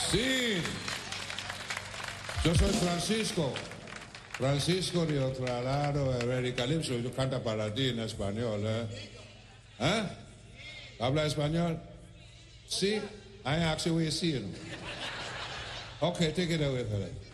Sí, yo soy Francisco. Francisco Río Tralaro, Calypso, yo canta para ti en español, ¿eh? ¿Eh? ¿Habla español? Sí, I actually see it. Okay, take it away, fella.